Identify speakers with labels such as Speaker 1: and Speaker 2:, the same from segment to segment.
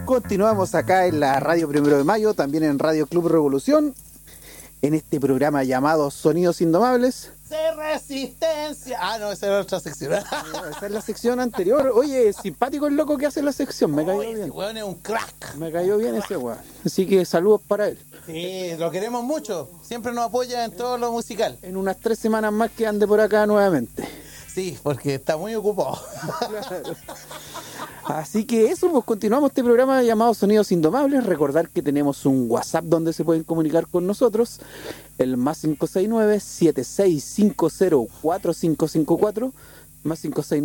Speaker 1: Continuamos acá en la Radio Primero de Mayo, también en Radio Club Revolución, en este programa llamado Sonidos Indomables.
Speaker 2: ¡Se resistencia! Ah, no, esa era otra sección.
Speaker 1: Esa es la sección anterior. Oye, simpático el loco que hace la sección, me cayó bien.
Speaker 2: Ese weón es un crack.
Speaker 1: Me cayó bien ese weón. Así que saludos para él.
Speaker 2: Sí, lo queremos mucho. Siempre nos apoya en todo lo musical.
Speaker 1: En unas 3 semanas más que ande por acá nuevamente.
Speaker 2: Sí, porque está muy ocupado.
Speaker 1: Claro. Así que eso, pues continuamos este programa llamado Sonidos Indomables. Recordar que tenemos un WhatsApp donde se pueden comunicar con nosotros, el más 569-7650-4554, más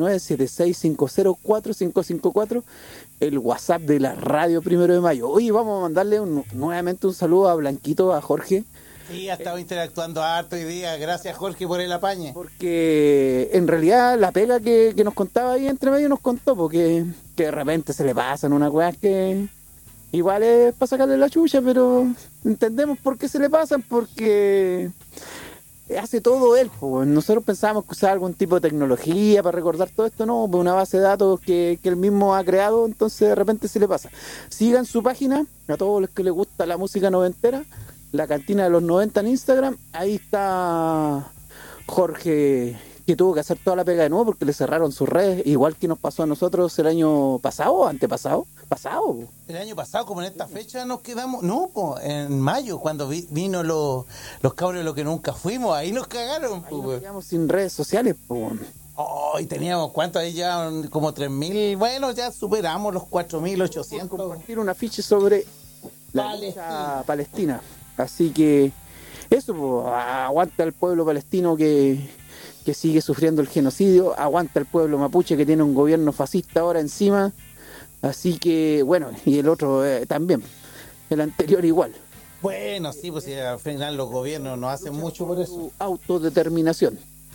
Speaker 1: 569-7650-4554, el WhatsApp de la Radio Primero de Mayo. Hoy vamos a mandarle nuevamente un saludo a Blanquito, a Jorge.
Speaker 2: Sí, ha estado interactuando harto hoy día. Gracias, Jorge, por el apañe.
Speaker 1: Porque en realidad la pega que nos contaba ahí entre medio nos contó, porque que de repente se le pasan unas weas que igual es para sacarle la chucha, pero entendemos por qué se le pasan, porque hace todo él. Pues. Nosotros pensábamos que usaba algún tipo de tecnología para recordar todo esto, no, pues una base de datos que él mismo ha creado, entonces de repente se le pasa. Sigan su página, a todos los que les gusta la música noventera, La Cantina de los 90 en Instagram. Ahí está Jorge, que tuvo que hacer toda la pega de nuevo porque le cerraron sus redes, igual que nos pasó a nosotros el año pasado o antepasado.
Speaker 2: El año pasado, como en esta fecha, nos quedamos, no, en mayo, cuando vino los cabros de lo que nunca fuimos, ahí nos cagaron.
Speaker 1: Ahí nos quedamos sin redes sociales.
Speaker 2: Oh, y teníamos, ¿cuánto? Ahí ya como 3.000, bueno, ya superamos los 4.800.
Speaker 1: Compartir un afiche sobre la lucha palestina. Así que eso, pues, aguanta el pueblo palestino que sigue sufriendo el genocidio, aguanta el pueblo mapuche que tiene un gobierno fascista ahora encima, así que bueno, y el otro también, el anterior igual.
Speaker 2: Bueno, sí, pues al final los gobiernos no hacen mucho por eso.
Speaker 1: Su autodeterminación.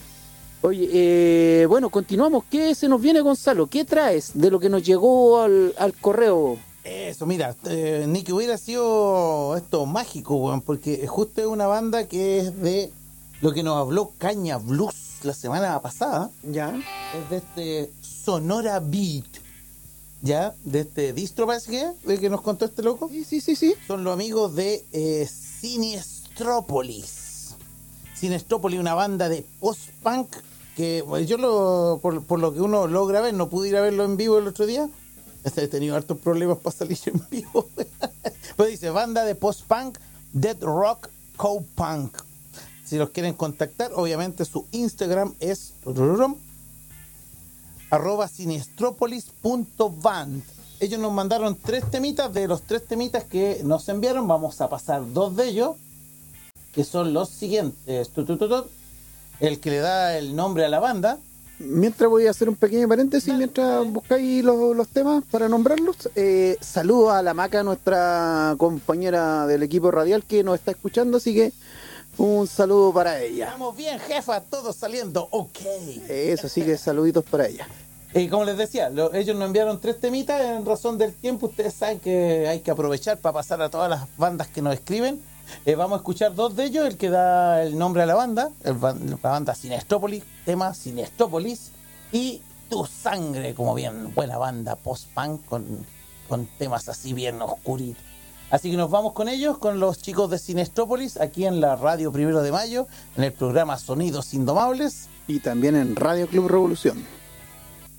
Speaker 1: Oye, bueno, continuamos. ¿Qué se nos viene, Gonzalo? ¿Qué traes de lo que nos llegó al correo?
Speaker 2: Eso, mira, ni que hubiera sido esto mágico, weón, porque justo es una banda que es de lo que nos habló Caña Blues la semana pasada.
Speaker 1: Ya.
Speaker 2: Es de este Sonora Beat, ya, de este distro, parece que de que nos contó este loco.
Speaker 1: Sí.
Speaker 2: Son los amigos de Sinestrópolis. Sinestrópolis, una banda de post-punk que yo por lo que uno logra ver, no pude ir a verlo en vivo el otro día. He tenido hartos problemas para salir en vivo. Pues dice, banda de post-punk, dead rock, co-punk. Si los quieren contactar, obviamente su Instagram es @sinestropolis.band. Ellos nos mandaron 3 temitas. De los 3 temitas que nos enviaron, vamos a pasar 2 de ellos, que son los siguientes. El que le da el nombre a la banda.
Speaker 1: Mientras voy a hacer un pequeño paréntesis, mientras buscáis los temas para nombrarlos. Saludo a la Maca, nuestra compañera del equipo radial que nos está escuchando, así que un saludo para ella.
Speaker 2: Estamos bien, jefa, todos saliendo, ok.
Speaker 1: Eso, así que saluditos para ella.
Speaker 2: Como les decía, ellos nos enviaron 3 temitas. En razón del tiempo, ustedes saben que hay que aprovechar para pasar a todas las bandas que nos escriben. Vamos a escuchar 2 de ellos, el que da el nombre a la banda, la banda Sinestrópolis, tema Sinestrópolis, y Tu Sangre, como bien buena banda post-punk con temas así bien oscuritos. Así que nos vamos con ellos, con los chicos de Sinestrópolis, aquí en la Radio Primero de Mayo, en el programa Sonidos Indomables.
Speaker 1: Y también en Radio Club Revolución.